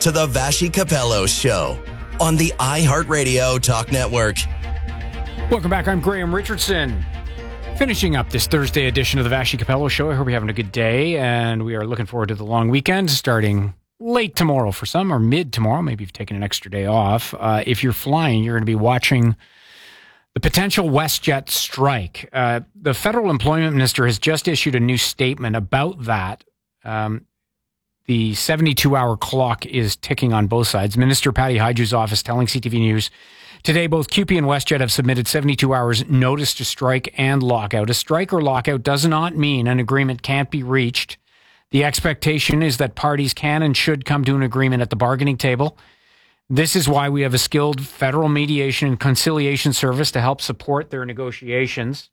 to the Vassy Capello Show on the iHeartRadio Talk Network. Welcome back. I'm Graham Richardson. Finishing up this Thursday edition of the Vassy Capello Show. I hope you're having a good day, and we are looking forward to the long weekend starting late tomorrow for some, or mid tomorrow. Maybe you've taken an extra day off. If you're flying, you're going to be watching the potential WestJet strike. The federal employment minister has just issued a new statement about that. The 72-hour clock is ticking on both sides. Minister Patty Hajdu's office telling CTV News today both CUPE and WestJet have submitted 72 hours notice to strike and lockout. A strike or lockout does not mean an agreement can't be reached. The expectation is that parties can and should come to an agreement at the bargaining table. This is why we have a skilled federal mediation and conciliation service to help support their negotiations.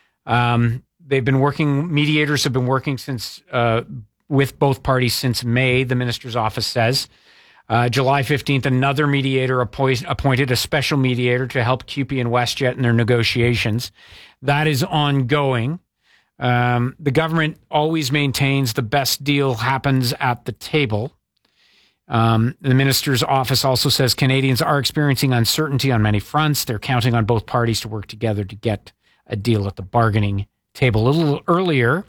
Mediators have been working since with both parties since May, the minister's office says. July 15th, another mediator appointed a special mediator to help CUPE and WestJet in their negotiations. That is ongoing. The government always maintains the best deal happens at the table. The minister's office also says Canadians are experiencing uncertainty on many fronts. They're counting on both parties to work together to get a deal at the bargaining table. A little earlier,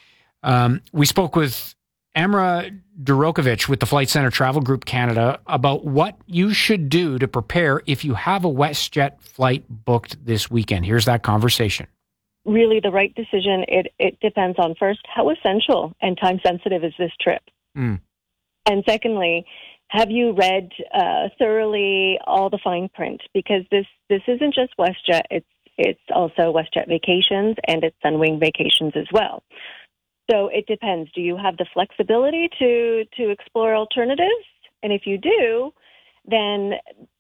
we spoke with Amra Durokovich with the Flight Centre Travel Group Canada about what you should do to prepare if you have a WestJet flight booked this weekend. Here's that conversation. Really, the right decision, it depends on, first, how essential and time-sensitive is this trip? And secondly, have you read thoroughly all the fine print? Because this isn't just WestJet, it's also WestJet Vacations and it's Sunwing Vacations as well. So it depends. Do you have the flexibility to explore alternatives? And if you do, then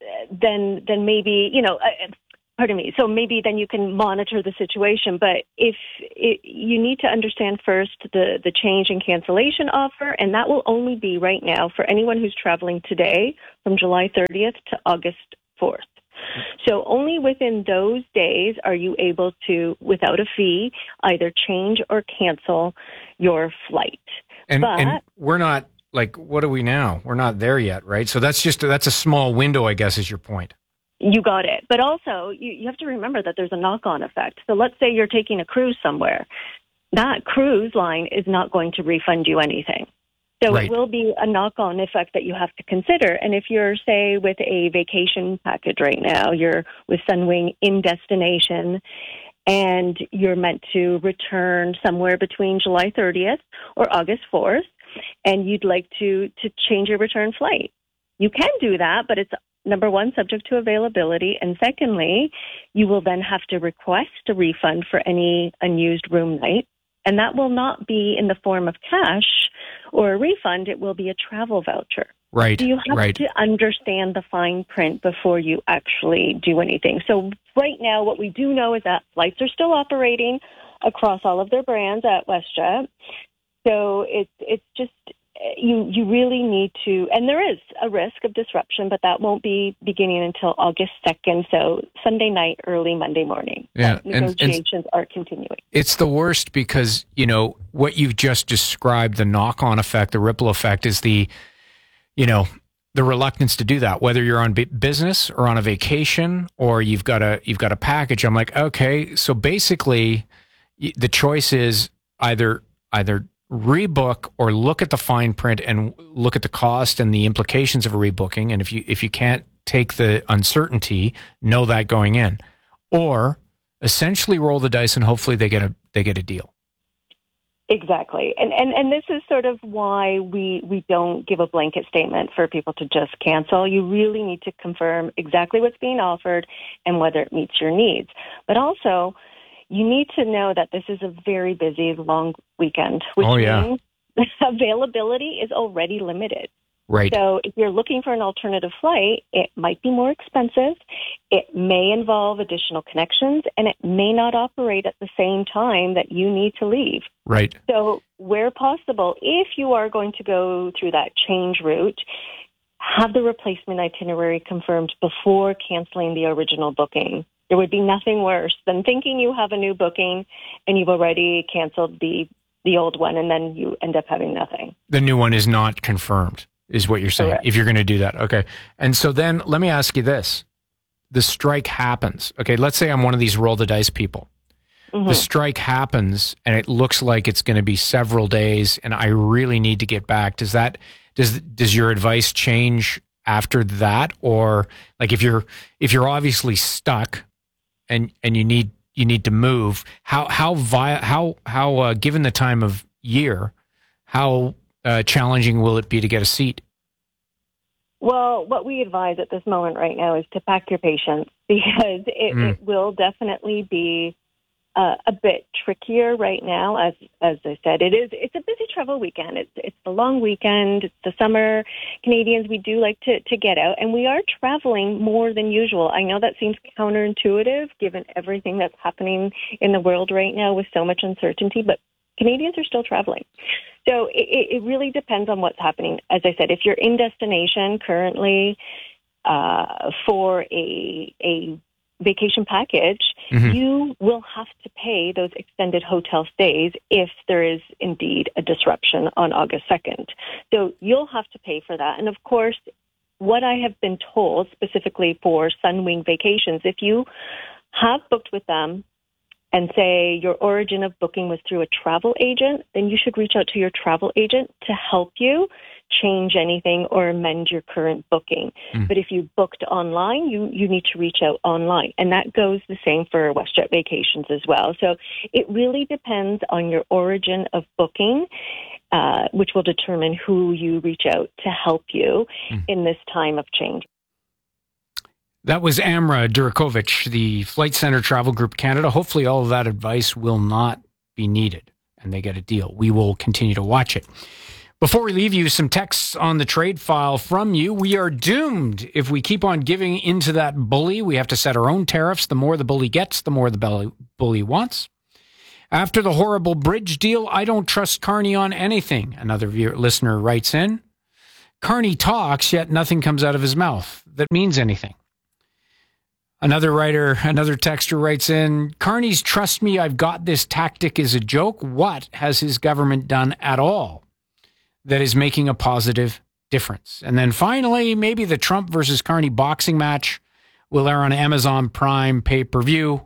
maybe, pardon me. So maybe then you can monitor the situation. But you need to understand first the change in cancellation offer, and that will only be right now for anyone who's traveling today from July 30th to August 4th. So only within those days are you able to, without a fee, either change or cancel your flight. And we're not, what are we now? We're not there yet, right? So that's a small window, I guess, is your point. You got it. But also, you have to remember that there's a knock-on effect. So let's say you're taking a cruise somewhere. That cruise line is not going to refund you anything. So It will be a knock-on effect that you have to consider. And if you're, say, with a vacation package right now, you're with Sunwing in destination, and you're meant to return somewhere between July 30th or August 4th, and you'd like to change your return flight, you can do that, but it's, number one, subject to availability, and secondly, you will then have to request a refund for any unused room night. And that will not be in the form of cash or a refund. It will be a travel voucher. Right. So you have to understand the fine print before you actually do anything. So right now, what we do know is that flights are still operating across all of their brands at WestJet. So it's just, you really need to, and there is a risk of disruption, but that won't be beginning until August 2nd, so Sunday night, early Monday morning. Yeah, negotiations are continuing. It's the worst because, what you've just described, the knock-on effect, the ripple effect is the reluctance to do that, whether you're on business or on a vacation or you've got a package. I'm like, okay, so basically the choice is either rebook or look at the fine print and look at the cost and the implications of a rebooking. And if you can't take the uncertainty, know that going in, or essentially roll the dice and hopefully they get a deal. Exactly. And this is sort of why we don't give a blanket statement for people to just cancel. You really need to confirm exactly what's being offered and whether it meets your needs. But also, you need to know that this is a very busy, long weekend, which means availability is already limited. Right. So if you're looking for an alternative flight, it might be more expensive. It may involve additional connections, and it may not operate at the same time that you need to leave. Right. So where possible, if you are going to go through that change route, have the replacement itinerary confirmed before canceling the original booking. There would be nothing worse than thinking you have a new booking and you've already canceled the old one, and then you end up having nothing. The new one is not confirmed. is what you're saying, Correct. if you're going to do that. Okay. And so then let me ask you this. The strike happens. Okay, let's say I'm one of these roll the dice people. Mm-hmm. The strike happens, and it looks like it's going to be several days, and I really need to get back. Does your advice change after that? Or like if you're obviously stuck and you need to move, how given the time of year, how challenging will it be to get a seat? Well, what we advise at this moment right now is to pack your patience, because it will definitely be a bit trickier right now. As I said, it's a busy travel weekend. It's the long weekend. It's the summer. Canadians, we do like to get out, and we are traveling more than usual. I know that seems counterintuitive given everything that's happening in the world right now with so much uncertainty, but Canadians are still traveling. So it really depends on what's happening. As I said, if you're in destination currently for a vacation package, you will have to pay those extended hotel stays if there is indeed a disruption on August 2nd. So you'll have to pay for that. And of course, what I have been told specifically for Sunwing Vacations, if you have booked with them, and say your origin of booking was through a travel agent, then you should reach out to your travel agent to help you change anything or amend your current booking. But if you booked online, you need to reach out online. And that goes the same for WestJet Vacations as well. So it really depends on your origin of booking, which will determine who you reach out to help you in this time of change. That was Amra Durakovic, the Flight Centre Travel Group Canada. Hopefully all of that advice will not be needed and they get a deal. We will continue to watch it. Before we leave you, some texts on the trade file from you. We are doomed if we keep on giving into that bully. We have to set our own tariffs. The more the bully gets, the more the bully wants. After the horrible bridge deal, I don't trust Carney on anything. Another listener writes in. Carney talks, yet nothing comes out of his mouth that means anything. Another texter writes in, Carney's trust me, I've got this tactic is a joke. What has his government done at all that is making a positive difference? And then finally, maybe the Trump versus Carney boxing match will air on Amazon Prime pay-per-view,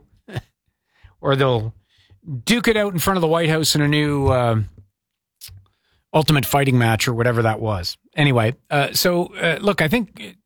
or they'll duke it out in front of the White House in a new Ultimate Fighting match or whatever that was. Anyway, look, I think...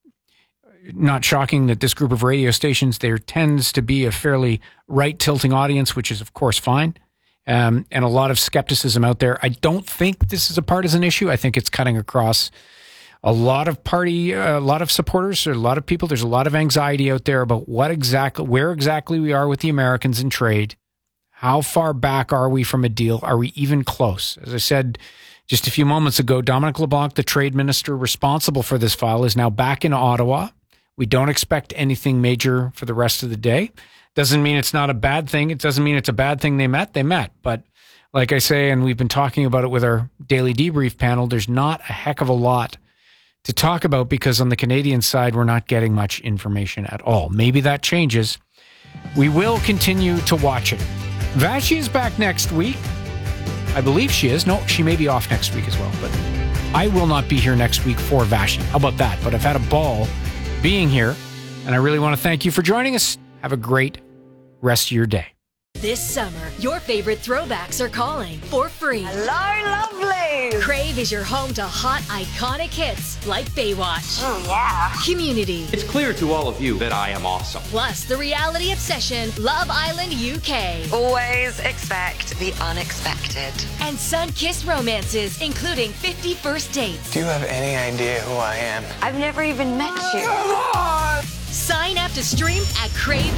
not shocking that this group of radio stations, there tends to be a fairly right-tilting audience, which is, of course, fine, and a lot of skepticism out there. I don't think this is a partisan issue. I think it's cutting across a lot of supporters, or a lot of people. There's a lot of anxiety out there about where exactly we are with the Americans in trade. How far back are we from a deal? Are we even close? As I said just a few moments ago, Dominic LeBlanc, the trade minister responsible for this file, is now back in Ottawa. We don't expect anything major for the rest of the day. Doesn't mean it's not a bad thing. It doesn't mean it's a bad thing they met. They met. But like I say, and we've been talking about it with our daily debrief panel, there's not a heck of a lot to talk about because on the Canadian side, we're not getting much information at all. Maybe that changes. We will continue to watch it. Vashi is back next week. I believe she is. No, she may be off next week as well. But I will not be here next week for Vashi. How about that? But I've had a ball being here, and I really want to thank you for joining us. Have a great rest of your day. This summer, your favorite throwbacks are calling for free. Hello, lovelies! Crave is your home to hot, iconic hits like Baywatch. Oh, yeah. Community. It's clear to all of you that I am awesome. Plus, the reality obsession, Love Island UK. Always expect the unexpected. And sun-kissed romances, including 50 First Dates. Do you have any idea who I am? I've never even met you. Come on! Sign up to stream at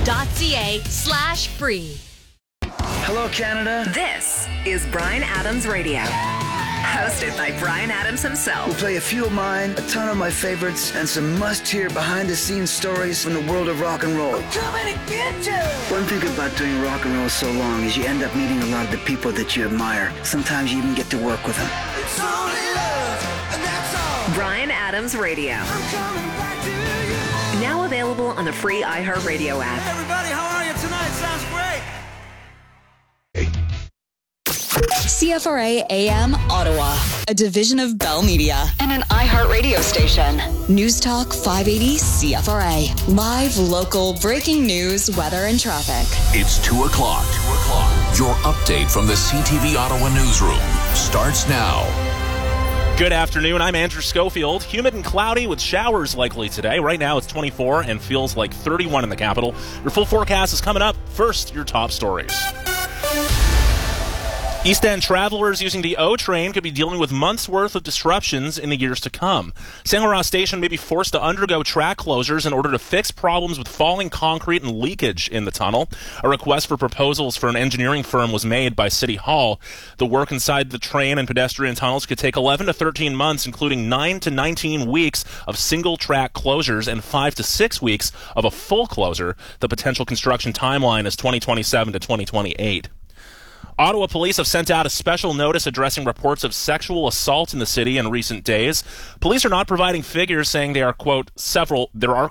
crave.ca/free. Hello, Canada. This is Bryan Adams Radio, hosted by Bryan Adams himself. We'll play a few of mine, a ton of my favorites, and some must-hear behind-the-scenes stories from the world of rock and roll. I'm coming to get you! One thing about doing rock and roll so long is you end up meeting a lot of the people that you admire. Sometimes you even get to work with them. It's only love, and that's all. Bryan Adams Radio. I'm coming back to you. Now available on the free iHeartRadio app. Everybody, how are you tonight? Sounds great. CFRA AM Ottawa, a division of Bell Media and an iHeartRadio station. News Talk 580 CFRA. Live, local, breaking news, weather, and traffic. It's 2 o'clock. Your update from the CTV Ottawa newsroom starts now. Good afternoon. I'm Andrew Schofield. Humid and cloudy with showers likely today. Right now it's 24 and feels like 31 in the capital. Your full forecast is coming up. First, your top stories. East End travelers using the O train could be dealing with months' worth of disruptions in the years to come. St. Laurent Station may be forced to undergo track closures in order to fix problems with falling concrete and leakage in the tunnel. A request for proposals for an engineering firm was made by City Hall. The work inside the train and pedestrian tunnels could take 11 to 13 months, including 9 to 19 weeks of single-track closures and 5 to 6 weeks of a full closure. The potential construction timeline is 2027 to 2028. Ottawa police have sent out a special notice addressing reports of sexual assault in the city in recent days. Police are not providing figures, saying there are, quote, several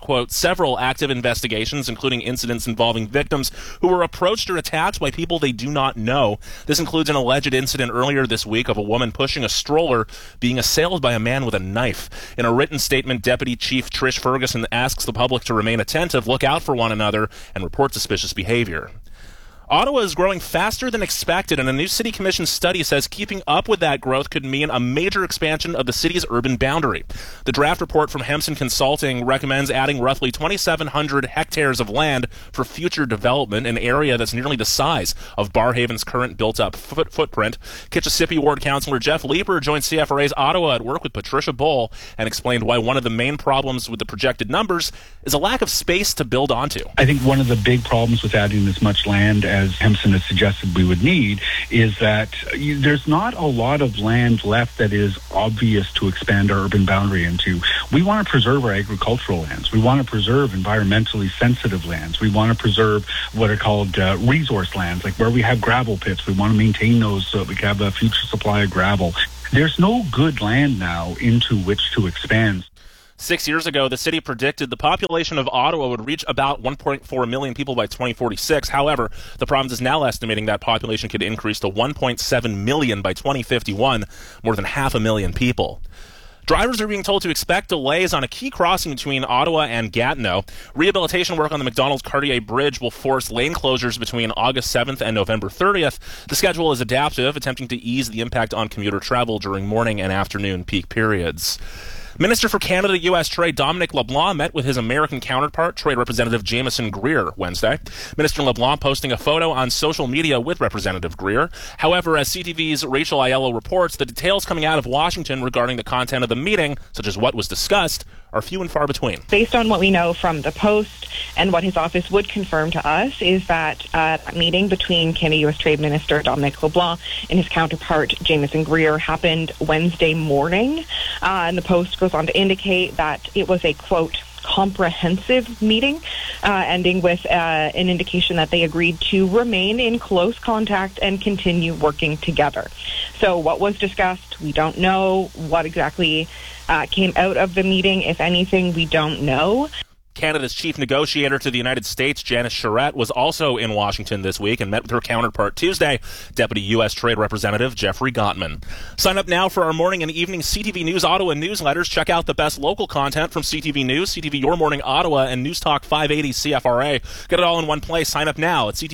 active investigations, including incidents involving victims who were approached or attacked by people they do not know. This includes an alleged incident earlier this week of a woman pushing a stroller being assailed by a man with a knife. In a written statement, Deputy Chief Trish Ferguson asks the public to remain attentive, look out for one another, and report suspicious behavior. Ottawa is growing faster than expected, and a new City Commission study says keeping up with that growth could mean a major expansion of the city's urban boundary. The draft report from Hemson Consulting recommends adding roughly 2,700 hectares of land for future development, an area that's nearly the size of Barhaven's current built-up footprint. Kitchissippi Ward Councillor Jeff Leeper joined CFRA's Ottawa at Work with Patricia Bull and explained why one of the main problems with the projected numbers is a lack of space to build onto. I think one of the big problems with adding this much land, as Hemson has suggested we would need, is that there's not a lot of land left that is obvious to expand our urban boundary into. We want to preserve our agricultural lands. We want to preserve environmentally sensitive lands. We want to preserve what are called resource lands, like where we have gravel pits. We want to maintain those so that we can have a future supply of gravel. There's no good land now into which to expand. 6 years ago, the city predicted the population of Ottawa would reach about 1.4 million people by 2046. However, the province is now estimating that population could increase to 1.7 million by 2051, more than 500,000 people. Drivers are being told to expect delays on a key crossing between Ottawa and Gatineau. Rehabilitation work on the Macdonald-Cartier Bridge will force lane closures between August 7th and November 30th. The schedule is adaptive, attempting to ease the impact on commuter travel during morning and afternoon peak periods. Minister for Canada-U.S. Trade Dominic LeBlanc met with his American counterpart, Trade Representative Jameson Greer, Wednesday. Minister LeBlanc posting a photo on social media with Representative Greer. However, as CTV's Rachel Aiello reports, the details coming out of Washington regarding the content of the meeting, such as what was discussed, are few and far between. Based on what we know from the Post and what his office would confirm to us is that that meeting between Canada-U.S. Trade Minister Dominic LeBlanc and his counterpart Jameson Greer happened Wednesday morning. And the Post goes on to indicate that it was a, quote, comprehensive meeting, ending with an indication that they agreed to remain in close contact and continue working together. So what was discussed, we don't know. What exactly came out of the meeting, if anything, we don't know. Canada's chief negotiator to the United States, Janice Charette, was also in Washington this week and met with her counterpart Tuesday, Deputy U.S. Trade Representative Jeffrey Gottman. Sign up now for our morning and evening CTV News Ottawa newsletters. Check out the best local content from CTV News, CTV Your Morning Ottawa, and News Talk 580 CFRA. Get it all in one place. Sign up now at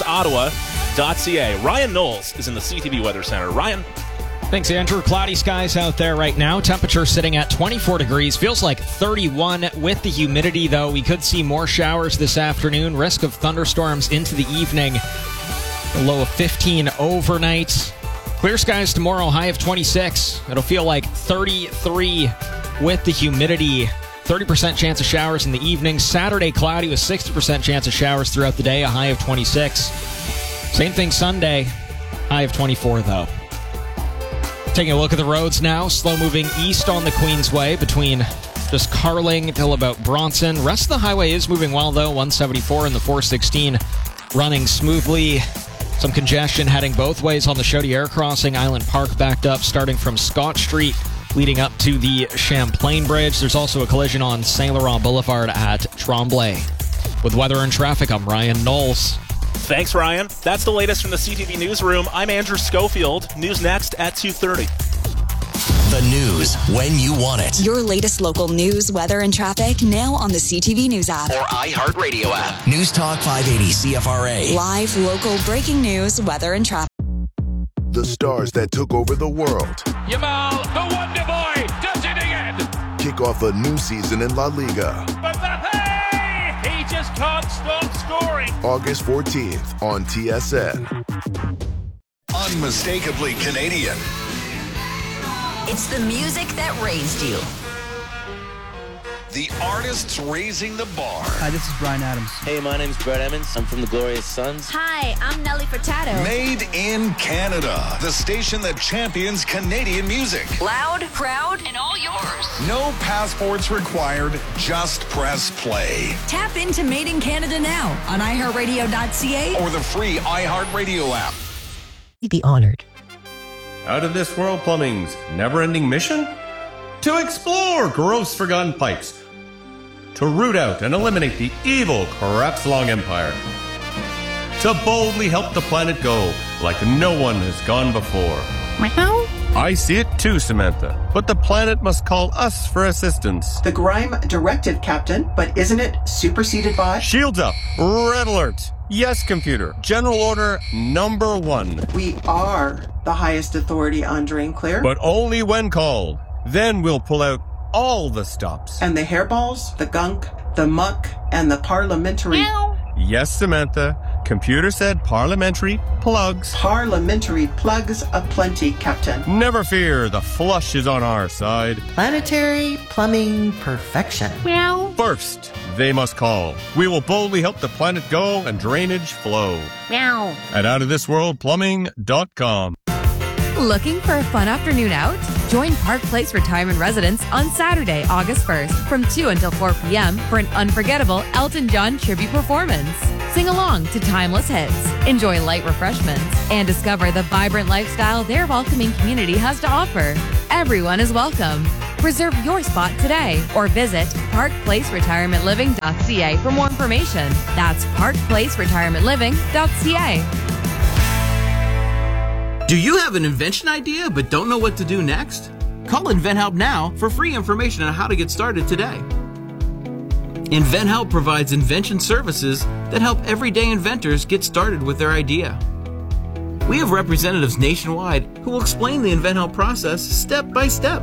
ctvnewsottawa.ca. Ryan Knowles is in the CTV Weather Center. Ryan. Thanks, Andrew. Cloudy skies out there right now. Temperature sitting at 24 degrees. Feels like 31 with the humidity, though. We could see more showers this afternoon. Risk of thunderstorms into the evening. A low of 15 overnight. Clear skies tomorrow, high of 26. It'll feel like 33 with the humidity. 30% chance of showers in the evening. Saturday, cloudy with 60% chance of showers throughout the day, a high of 26. Same thing Sunday, high of 24, though. Taking a look at the roads now. Slow moving east on the Queensway between just Carling till about Bronson. Rest of the highway is moving well, though. 174 and the 416 running smoothly. Some congestion heading both ways on the Chaudière crossing. Island Park backed up starting from Scott Street leading up to the Champlain Bridge. There's also a collision on St. Laurent Boulevard at Tremblay. With weather and traffic, I'm Ryan Knowles. Thanks, Ryan. That's the latest from the CTV Newsroom. I'm Andrew Schofield. News next at 2:30. The news when you want it. Your latest local news, weather, and traffic now on the CTV News app. Or iHeartRadio app. News Talk 580 CFRA. Live, local, breaking news, weather, and traffic. The stars that took over the world. Yamal, the Wonder Boy, does it again. Kick off a new season in La Liga. Mbappe, he just can't stop scoring. August 14th on TSN. Unmistakably Canadian. It's the music that raised you. The artists raising the bar. Hi, this is Bryan Adams. Hey, my name's Brett Emmons. I'm from the Glorious Sons. Hi, I'm Nelly Furtado. Made in Canada. The station that champions Canadian music. Loud, proud, and all yours. No passports required. Just press play. Tap into Made in Canada now on iHeartRadio.ca or the free iHeartRadio app. You'd be honored. Out of This World Plumbing's never-ending mission? To explore gross forgotten pipes. To root out and eliminate the evil Crapslong Empire. To boldly help the planet go like no one has gone before. Meow. I see it too, Samantha, but the planet must call us for assistance. The Grime directive, Captain, but isn't it superseded by? Shields up. Red alert. Yes, computer. General order number 1. We are the highest authority on Drain Clear. But only when called. Then we'll pull out all the stops. And the hairballs, the gunk, the muck, and the parliamentary... Meow. Yes, Samantha. Computer said parliamentary plugs. Parliamentary plugs aplenty, Captain. Never fear, the flush is on our side. Planetary plumbing perfection. Meow. First, they must call. We will boldly help the planet go and drainage flow. Meow. At OutOfThisWorldPlumbing.com. Looking for a fun afternoon out? Join Park Place Retirement Residence on Saturday, August 1st from 2 until 4 p.m. for an unforgettable Elton John tribute performance. Sing along to timeless hits, enjoy light refreshments, and discover the vibrant lifestyle their welcoming community has to offer. Everyone is welcome. Reserve your spot today or visit parkplaceretirementliving.ca for more information. That's parkplaceretirementliving.ca. Do you have an invention idea but don't know what to do next? Call InventHelp now for free information on how to get started today. InventHelp provides invention services that help everyday inventors get started with their idea. We have representatives nationwide who will explain the InventHelp process step by step.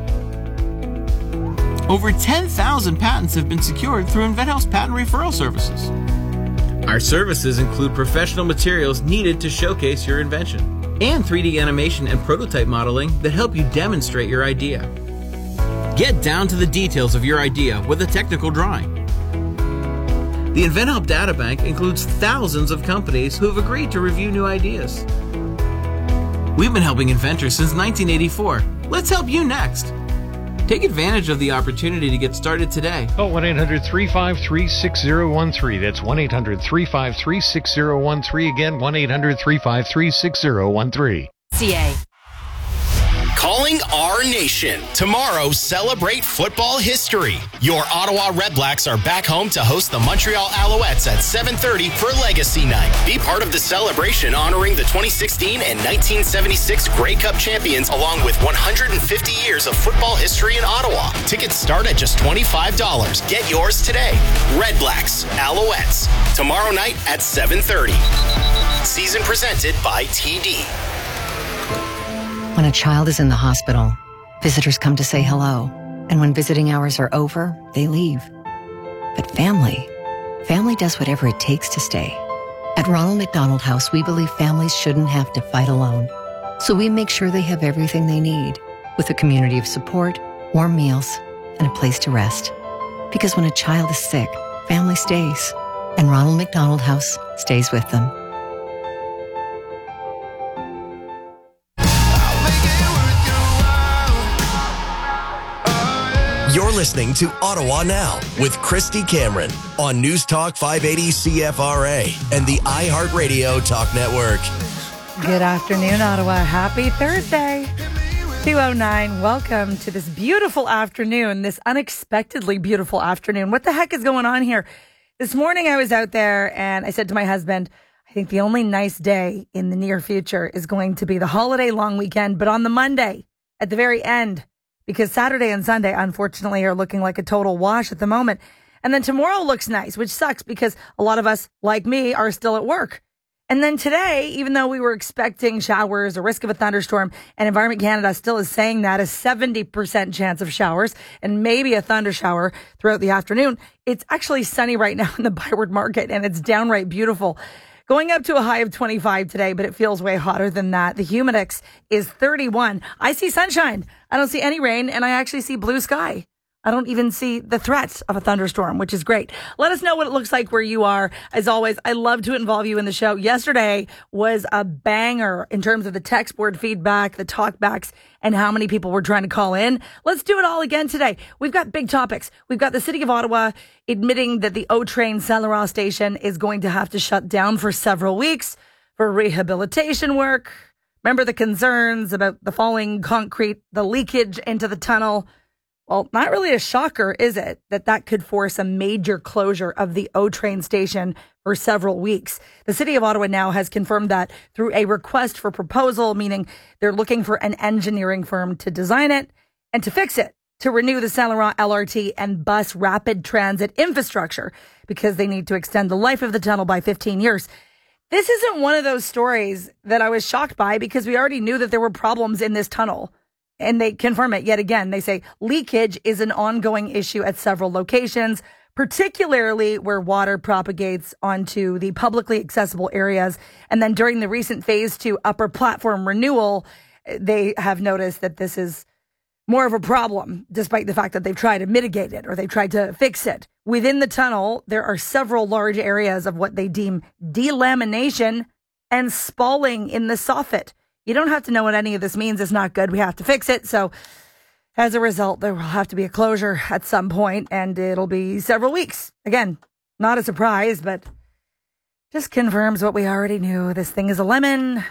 Over 10,000 patents have been secured through InventHelp's patent referral services. Our services include professional materials needed to showcase your invention, and 3D animation and prototype modeling that help you demonstrate your idea. Get down to the details of your idea with a technical drawing. The InventHelp Databank includes thousands of companies who have agreed to review new ideas. We've been helping inventors since 1984. Let's help you next. Take advantage of the opportunity to get started today. Call 1-800-353-6013. That's 1-800-353-6013. Again, 1-800-353-6013. CA. Calling our nation. Tomorrow, celebrate football history. Your Ottawa Redblacks are back home to host the Montreal Alouettes at 7:30 for Legacy Night. Be part of the celebration honoring the 2016 and 1976 Grey Cup champions along with 150 years of football history in Ottawa. Tickets start at just $25. Get yours today. Redblacks, Alouettes. Tomorrow night at 7:30. Season presented by TD. When a child is in the hospital, visitors come to say hello. And when visiting hours are over, they leave. But family does whatever it takes to stay. At Ronald McDonald House, we believe families shouldn't have to fight alone. So we make sure they have everything they need, with a community of support, warm meals, and a place to rest. Because when a child is sick, family stays. And Ronald McDonald House stays with them. You're listening to Ottawa Now with Christy Cameron on News Talk 580 CFRA and the iHeartRadio Talk Network. Good afternoon, Ottawa. Happy Thursday. 2:09. Welcome to this beautiful afternoon, this unexpectedly beautiful afternoon. What the heck is going on here? This morning I was out there and I said to my husband, I I think the only nice day in the near future is going to be the holiday long weekend, but on the Monday at the very end, because Saturday and Sunday, unfortunately, are looking like a total wash at the moment. And then tomorrow looks nice, which sucks because a lot of us, like me, are still at work. And then today, even though we were expecting showers, a risk of a thunderstorm, and Environment Canada still is saying that a 70% chance of showers and maybe a thunder shower throughout the afternoon, it's actually sunny right now in the Byward Market, and it's downright beautiful. Going up to a high of 25 today, but it feels way hotter than that. The humidex is 31. I see sunshine. I don't see any rain, and I actually see blue sky. I don't even see the threats of a thunderstorm, which is great. Let us know what it looks like where you are. As always, I love to involve you in the show. Yesterday was a banger in terms of the text board feedback, the talkbacks, and how many people were trying to call in. Let's do it all again today. We've got big topics. We've got the City of Ottawa admitting that the O-Train Saint-Laurent station is going to have to shut down for several weeks for rehabilitation work. Remember the concerns about the falling concrete, the leakage into the tunnel. Well, not really a shocker, is it, that could force a major closure of the O-Train station for several weeks. The City of Ottawa now has confirmed that through a request for proposal, meaning they're looking for an engineering firm to design it and to fix it, to renew the Saint-Laurent LRT and bus rapid transit infrastructure because they need to extend the life of the tunnel by 15 years. This isn't one of those stories that I was shocked by because we already knew that there were problems in this tunnel. And they confirm it yet again. They say leakage is an ongoing issue at several locations, particularly where water propagates onto the publicly accessible areas. And then during the recent phase 2 upper platform renewal, they have noticed that this is more of a problem, despite the fact that they've tried to mitigate it or they've tried to fix it. Within the tunnel, there are several large areas of what they deem delamination and spalling in the soffit. You don't have to know what any of this means. It's not good. We have to fix it. So as a result, there will have to be a closure at some point, and it'll be several weeks. Again, not a surprise, but just confirms what we already knew. This thing is a lemon.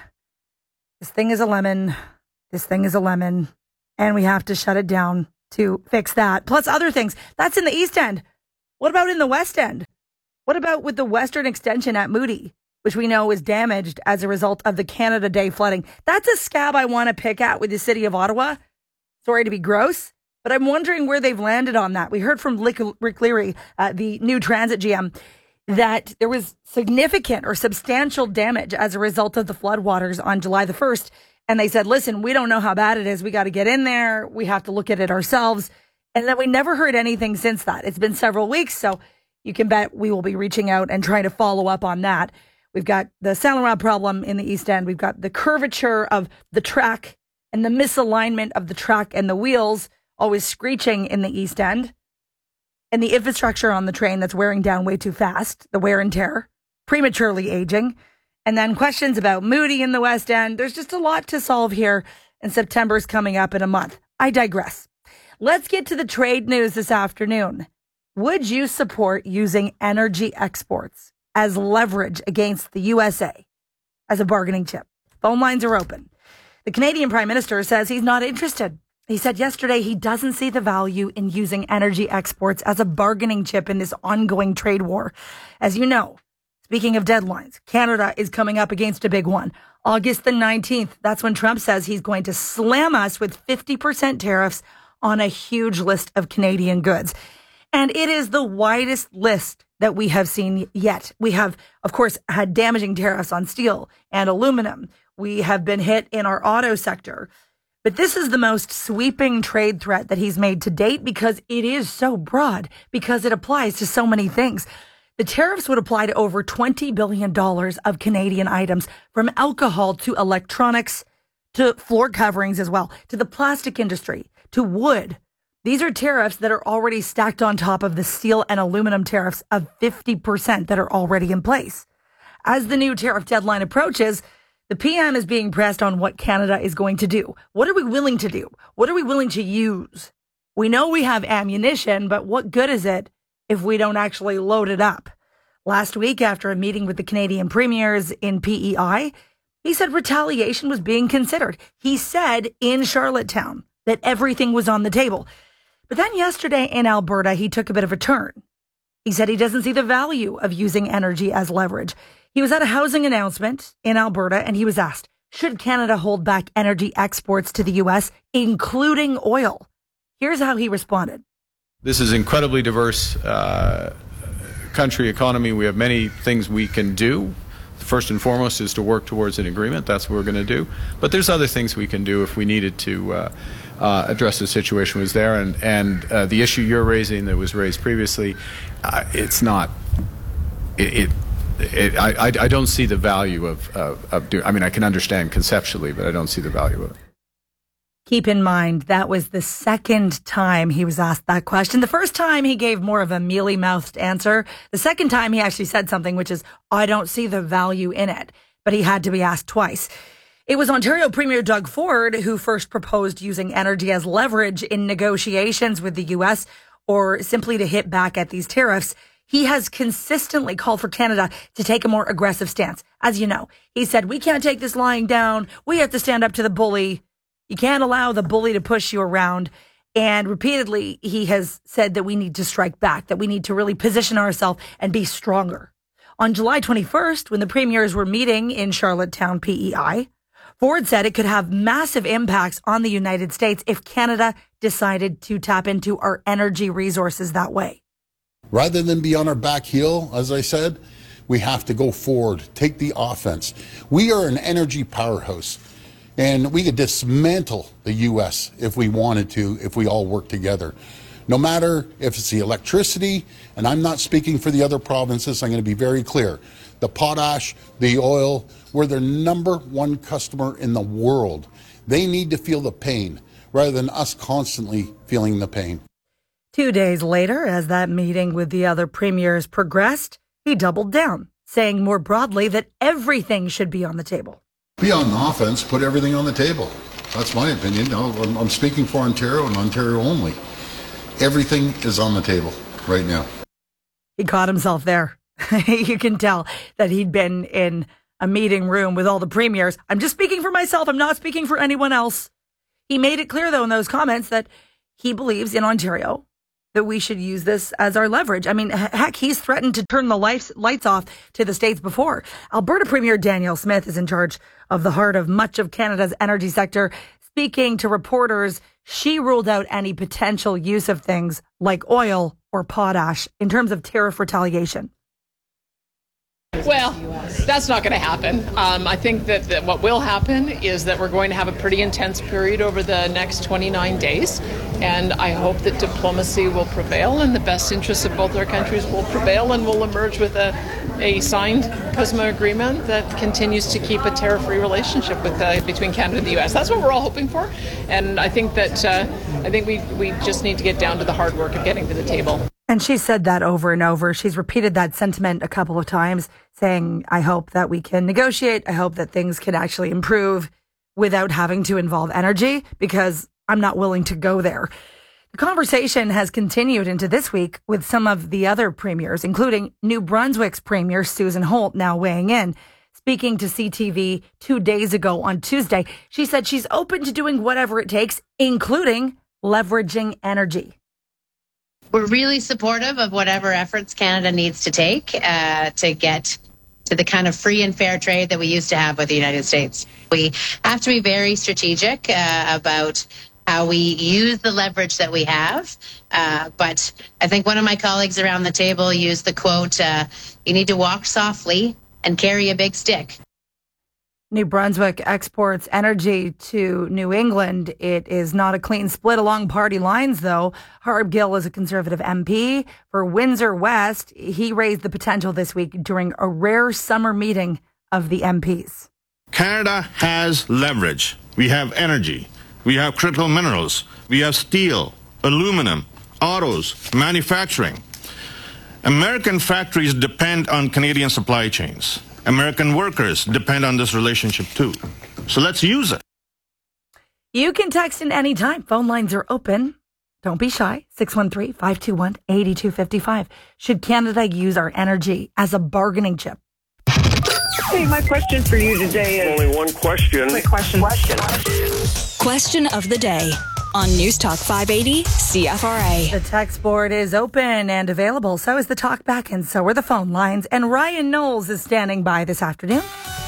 This thing is a lemon. This thing is a lemon. And we have to shut it down to fix that. Plus other things. That's in the East End. What about in the West End? What about with the Western Extension at Moody, which we know is damaged as a result of the Canada Day flooding? That's a scab I want to pick at with the City of Ottawa. Sorry to be gross, but I'm wondering where they've landed on that. We heard from Rick Leary, the new transit GM, that there was significant or substantial damage as a result of the floodwaters on July the 1st. And they said, listen, we don't know how bad it is. We got to get in there. We have to look at it ourselves. And then we never heard anything since that. It's been several weeks, so you can bet we will be reaching out and trying to follow up on that. We've got the Saint-Laurent problem in the East End. We've got the curvature of the track and the misalignment of the track and the wheels always screeching in the East End. And the infrastructure on the train that's wearing down way too fast, the wear and tear, prematurely aging. And then questions about Moody in the West End. There's just a lot to solve here, and September's coming up in a month. I digress. Let's get to the trade news this afternoon. Would you support using energy exports as leverage against the USA as a bargaining chip? Phone lines are open. The Canadian Prime Minister says he's not interested. He said yesterday he doesn't see the value in using energy exports as a bargaining chip in this ongoing trade war. As you know, speaking of deadlines, Canada is coming up against a big one. August the 19th, that's when Trump says he's going to slam us with 50% tariffs on a huge list of Canadian goods. And it is the widest list that we have seen yet. We have, of course, had damaging tariffs on steel and aluminum. We have been hit in our auto sector. But this is the most sweeping trade threat that he's made to date because it is so broad, because it applies to so many things. The tariffs would apply to over $20 billion of Canadian items, from alcohol to electronics to floor coverings as well, to the plastic industry, to wood. These are tariffs that are already stacked on top of the steel and aluminum tariffs of 50% that are already in place. As the new tariff deadline approaches, the PM is being pressed on what Canada is going to do. What are we willing to do? What are we willing to use? We know we have ammunition, but what good is it if we don't actually load it up? Last week, after a meeting with the Canadian premiers in PEI, he said retaliation was being considered. He said in Charlottetown that everything was on the table. But then yesterday in Alberta, he took a bit of a turn. He said he doesn't see the value of using energy as leverage. He was at a housing announcement in Alberta, and he was asked, should Canada hold back energy exports to the U.S., including oil? Here's how he responded. This is an incredibly diverse country economy. We have many things we can do. First and foremost is to work towards an agreement. That's what we're going to do. But there's other things we can do if we needed to address the situation was there. And the issue you're raising that was raised previously, it's not. I don't see the value of doing. I mean, I can understand conceptually, but I don't see the value of it. Keep in mind, that was the second time he was asked that question. The first time he gave more of a mealy-mouthed answer. The second time he actually said something, which is, I don't see the value in it. But he had to be asked twice. It was Ontario Premier Doug Ford who first proposed using energy as leverage in negotiations with the U.S. or simply to hit back at these tariffs. He has consistently called for Canada to take a more aggressive stance. As you know, he said, we can't take this lying down. We have to stand up to the bully. You can't allow the bully to push you around. And repeatedly, he has said that we need to strike back, that we need to really position ourselves and be stronger. On July 21st, when the premiers were meeting in Charlottetown, PEI, Ford said it could have massive impacts on the United States if Canada decided to tap into our energy resources that way. Rather than be on our back heel, as I said, we have to go forward, take the offense. We are an energy powerhouse. And we could dismantle the U.S. if we wanted to, if we all work together. No matter if it's the electricity, and I'm not speaking for the other provinces, I'm going to be very clear. The potash, the oil, we're their number one customer in the world. They need to feel the pain rather than us constantly feeling the pain. 2 days later, as that meeting with the other premiers progressed, he doubled down, saying more broadly that everything should be on the table. Be on offense, put everything on the table. That's my opinion. I'm speaking for Ontario and Ontario only. Everything is on the table right now. He caught himself there. You can tell that he'd been in a meeting room with all the premiers. I'm just speaking for myself. I'm not speaking for anyone else. He made it clear, though, in those comments that he believes in Ontario that we should use this as our leverage. I mean, heck, he's threatened to turn the lights off to the states before. Alberta Premier Danielle Smith is in charge of the heart of much of Canada's energy sector. Speaking to reporters, she ruled out any potential use of things like oil or potash in terms of tariff retaliation. Well, that's not going to happen. I think that what will happen is that we're going to have a pretty intense period over the next 29 days. And I hope that diplomacy will prevail and the best interests of both our countries will prevail, and we'll emerge with a signed CUSMA agreement that continues to keep a tariff-free relationship between Canada and the U.S. That's what we're all hoping for. And I think that we just need to get down to the hard work of getting to the table. And she said that over and over. She's repeated that sentiment a couple of times, saying, I hope that we can negotiate. I hope that things can actually improve without having to involve energy, because I'm not willing to go there. The conversation has continued into this week with some of the other premiers, including New Brunswick's Premier Susan Holt now weighing in. Speaking to CTV 2 days ago on Tuesday, she said she's open to doing whatever it takes, including leveraging energy. We're really supportive of whatever efforts Canada needs to take to get to the kind of free and fair trade that we used to have with the United States. We have to be very strategic about how we use the leverage that we have. But I think one of my colleagues around the table used the quote, you need to walk softly and carry a big stick. New Brunswick exports energy to New England. It is not a clean split along party lines, though. Harb Gill is a Conservative MP for Windsor West. He raised the potential this week during a rare summer meeting of the MPs. Canada has leverage. We have energy. We have critical minerals. We have steel, aluminum, autos, manufacturing. American factories depend on Canadian supply chains. American workers depend on this relationship too. So let's use it. You can text in any time. Phone lines are open. Don't be shy. 613-521-8255. Should Canada use our energy as a bargaining chip? Hey, my question for you today is... Only one question. Quick question. Question of the day. on News Talk 580 CFRA. The text board is open and available. So is the talk back, and so are the phone lines. And Ryan Knowles is standing by this afternoon.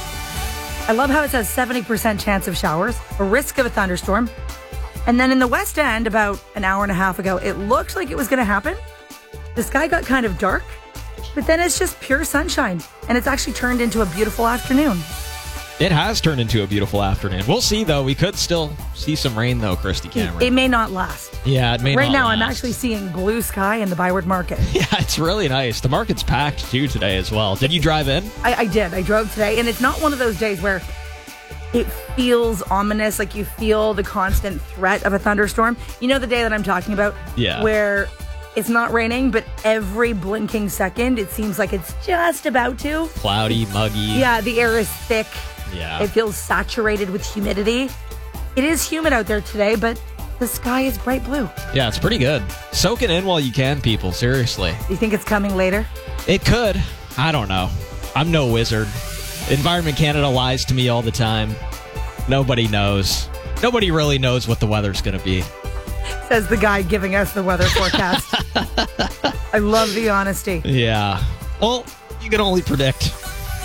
I love how it says 70% chance of showers, a risk of a thunderstorm. And then in the West End, about an hour and a half ago, it looked like it was going to happen. The sky got kind of dark, but then it's just pure sunshine. And it's actually turned into a beautiful afternoon. It has turned into a beautiful afternoon. We'll see, though. We could still see some rain, though, Christy Cameron. It may not last. Yeah, it may not Right now, last. I'm actually seeing blue sky in the Byward Market. Yeah, it's really nice. The market's packed, too, today as well. Did you drive in? I did. I drove today, and it's not one of those days where it feels ominous, like you feel the constant threat of a thunderstorm. You know the day that I'm talking about? Yeah. Where it's not raining, but every blinking second, it seems like it's just about to. Cloudy, muggy. Yeah, the air is thick. Yeah. It feels saturated with humidity. It is humid out there today, but the sky is bright blue. Yeah, it's pretty good. Soak it in while you can, people. Seriously. Do you think it's coming later? It could. I don't know. I'm no wizard. Environment Canada lies to me all the time. Nobody knows. Nobody really knows what the weather's going to be. Says the guy giving us the weather forecast. I love the honesty. Yeah. Well, you can only predict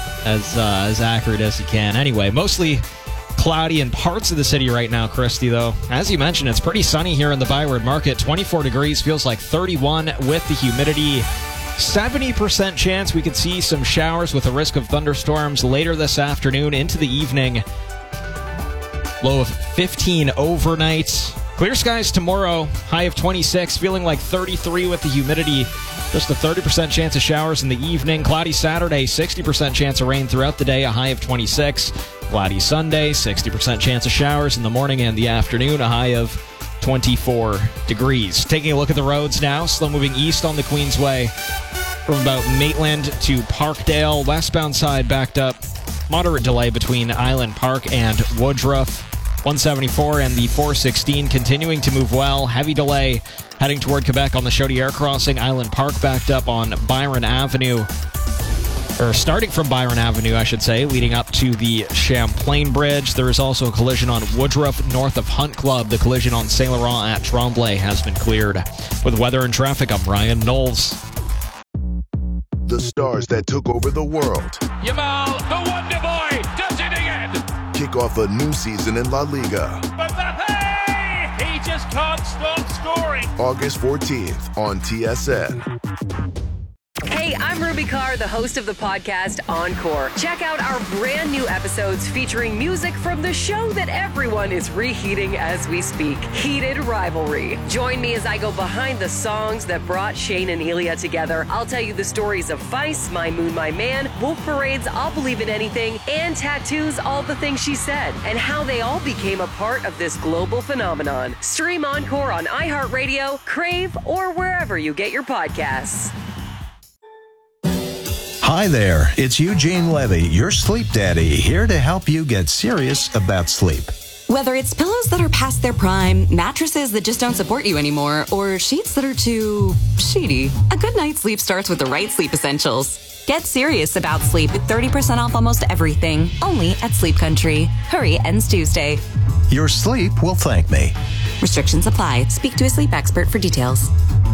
as accurate as you can. Anyway, mostly cloudy in parts of the city right now, Christy, though. As you mentioned, it's pretty sunny here in the Byward Market. 24 degrees, feels like 31 with the humidity. 70% chance we could see some showers with a risk of thunderstorms later this afternoon into the evening. Low of 15 overnight. Clear skies tomorrow, high of 26, feeling like 33 with the humidity. Just a 30% chance of showers in the evening. Cloudy Saturday, 60% chance of rain throughout the day, a high of 26. Cloudy Sunday, 60% chance of showers in the morning and the afternoon, a high of 24 degrees. Taking a look at the roads now, slow moving east on the Queensway from about Maitland to Parkdale. Westbound side backed up. Moderate delay between Island Park and Woodruff. 174 and the 416 continuing to move well. Heavy delay heading toward Quebec on the Chaudière crossing. Island Park backed up on Byron Avenue. Or starting from Byron Avenue, I should say, leading up to the Champlain Bridge. There is also a collision on Woodruff north of Hunt Club. The collision on Saint Laurent at Tremblay has been cleared. With weather and traffic, I'm Ryan Knowles. The stars that took over the world. Yamal, the Wonder Boy, does it again. Kick off a new season in La Liga. Mbappe, he just can't stop scoring. August 14th on TSN. Hey, I'm Ruby Carr, the host of the podcast Encore. Check out our brand new episodes featuring music from the show that everyone is reheating as we speak, Heated Rivalry. Join me as I go behind the songs that brought Shane and Ilya together. I'll tell you the stories of Feist, My Moon, My Man, Wolf Parade's I'll Believe in Anything, and Tattoo's All the Things She Said, and how they all became a part of this global phenomenon. Stream Encore on iHeartRadio, Crave, or wherever you get your podcasts. Hi there, it's Eugene Levy, your sleep daddy, here to help you get serious about sleep. Whether it's pillows that are past their prime, mattresses that just don't support you anymore, or sheets that are too sheety, a good night's sleep starts with the right sleep essentials. Get serious about sleep with 30% off almost everything, only at Sleep Country. Hurry, ends Tuesday. Your sleep will thank me. Restrictions apply. Speak to a sleep expert for details.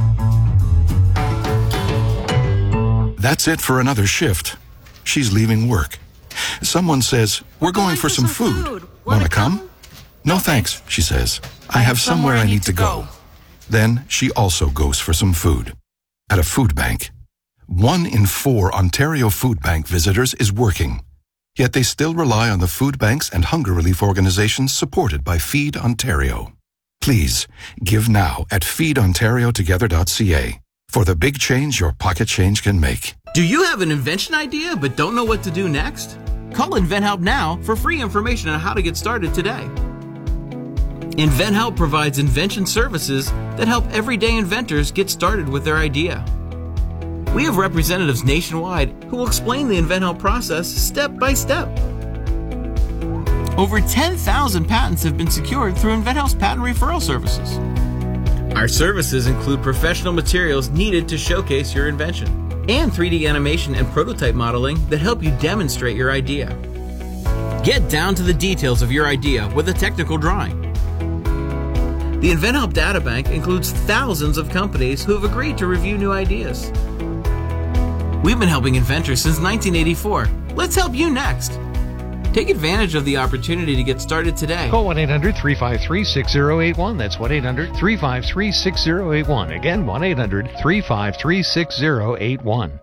That's it for another shift. She's leaving work. Someone says, "We're going for some food. Wanna come?" "No thanks," she says. "I have somewhere I need to go." Then she also goes for some food. At a food bank. 1 in 4 Ontario Food Bank visitors is working. Yet they still rely on the food banks and hunger relief organizations supported by Feed Ontario. Please, give now at feedontariotogether.ca. For the big change your pocket change can make. Do you have an invention idea but don't know what to do next? Call InventHelp now for free information on how to get started today. InventHelp provides invention services that help everyday inventors get started with their idea. We have representatives nationwide who will explain the InventHelp process step by step. Over 10,000 patents have been secured through InventHelp's patent referral services. Our services include professional materials needed to showcase your invention and 3D animation and prototype modeling that help you demonstrate your idea. Get down to the details of your idea with a technical drawing. The InventHelp Databank includes thousands of companies who have agreed to review new ideas. We've been helping inventors since 1984. Let's help you next. Take advantage of the opportunity to get started today. Call 1-800-353-6081. That's 1-800-353-6081. Again, 1-800-353-6081.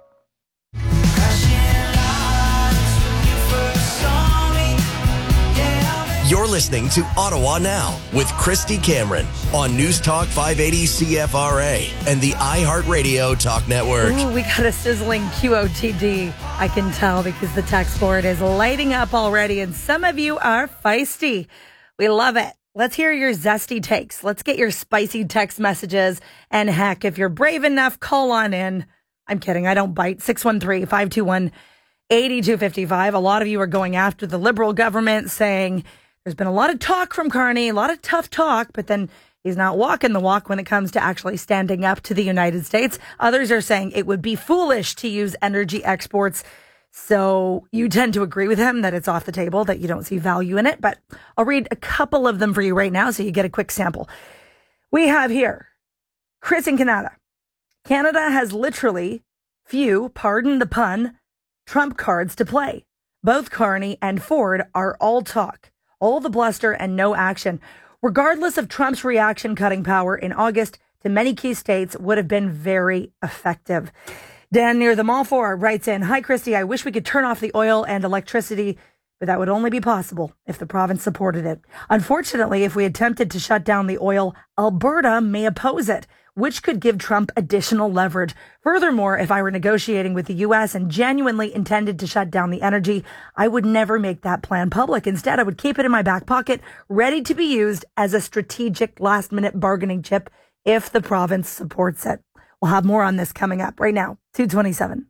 You're listening to Ottawa Now with Christy Cameron on News Talk 580 CFRA and the iHeartRadio Talk Network. Ooh, we got a sizzling QOTD, I can tell, because the text board is lighting up already, and some of you are feisty. We love it. Let's hear your zesty takes. Let's get your spicy text messages. And heck, if you're brave enough, call on in. I'm kidding. I don't bite. 613-521-8255. A lot of you are going after the Liberal government, saying there's been a lot of talk from Carney, a lot of tough talk, but then he's not walking the walk when it comes to actually standing up to the United States. Others are saying it would be foolish to use energy exports. So you tend to agree with him that it's off the table, that you don't see value in it. But I'll read a couple of them for you right now so you get a quick sample. We have here Chris in Canada. Canada has literally few, pardon the pun, Trump cards to play. Both Carney and Ford are all talk, all the bluster and no action. Regardless of Trump's reaction, cutting power in August to many key states would have been very effective. Dan near the Mall 4 writes in, "Hi, Christy. I wish we could turn off the oil and electricity, but that would only be possible if the province supported it. Unfortunately, if we attempted to shut down the oil, Alberta may oppose it, which could give Trump additional leverage. Furthermore, if I were negotiating with the U.S. and genuinely intended to shut down the energy, I would never make that plan public. Instead, I would keep it in my back pocket, ready to be used as a strategic last-minute bargaining chip if the province supports it." We'll have more on this coming up right now. 2:27.